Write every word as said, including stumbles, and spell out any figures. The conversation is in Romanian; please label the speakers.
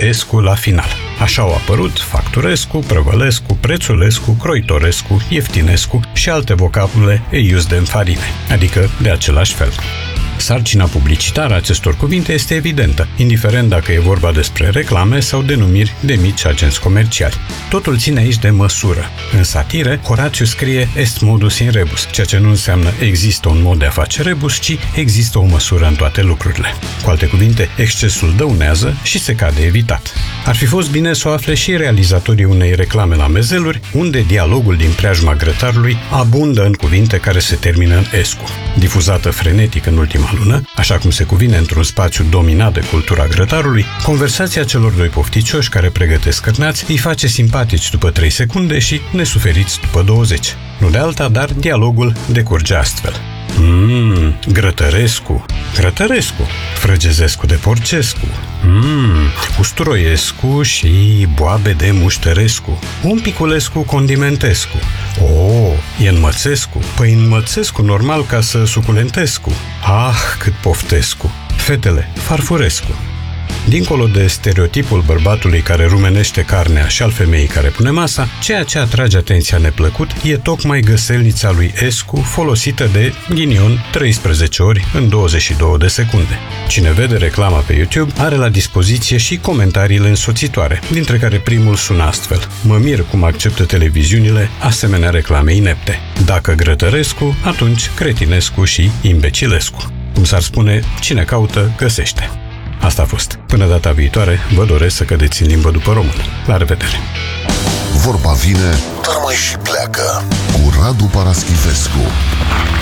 Speaker 1: Escu la final. Așa au apărut Facturescu, Prăvălescu, Prețulescu, Croitorescu, Ieftinescu și alte vocabule eiuzde în farine, adică de același fel. Sarcina publicitară a acestor cuvinte este evidentă, indiferent dacă e vorba despre reclame sau denumiri de mici agenți comerciali. Totul ține aici de măsură. În satire, Horațiu scrie est modus in rebus, ceea ce nu înseamnă există un mod de a face rebus, ci există o măsură în toate lucrurile. Cu alte cuvinte, excesul dăunează și se cade evitat. Ar fi fost bine să o afle și realizatorii unei reclame la mezeluri, unde dialogul din preajma grătarului abundă în cuvinte care se termină în escu. Difuzată frenetic în ultima lună, așa cum se cuvine într-un spațiu dominat de cultura grătarului, conversația celor doi pofticioși care pregătesc cârnați îi face simpatici după trei secunde și nesuferiți după douăzeci. Nu de alta, dar dialogul decurge astfel. Mmm, Grătărescu, Grătărescu, Frăgezescu de Porcescu, mmm, Usturoiescu și Boabe de Muștărescu, un piculescu condimentescu. Oh, e Înmățescu, păi Înmățescu normal ca să suculentescu. Ah, cât poftescu. Fetele, Farfurescu. Dincolo de stereotipul bărbatului care rumenește carnea și al femeii care pune masa, ceea ce atrage atenția neplăcut e tocmai găselnița lui Escu folosită de, ghinion, treisprezece ori în douăzeci și două de secunde. Cine vede reclama pe YouTube are la dispoziție și comentariile însoțitoare, dintre care primul sună astfel: mă mir cum acceptă televiziunile asemenea reclame inepte. Dacă Grătărescu, atunci Cretinescu și Imbecilescu. Cum s-ar spune, cine caută, găsește. Asta a fost. Până data viitoare, vă doresc să cădeți în limbă după român. La revedere!
Speaker 2: Vorba vine, dar mai și pleacă. Cu Radu Paraschivescu.